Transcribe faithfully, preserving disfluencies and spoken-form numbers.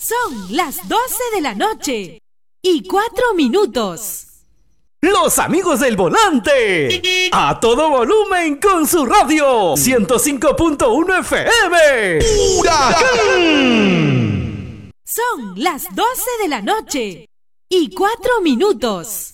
Son las doce de la noche y cuatro minutos. Los amigos del volante, a todo volumen con su radio ciento cinco punto uno F M. ¡Huracán! Son las doce de la noche y cuatro minutos.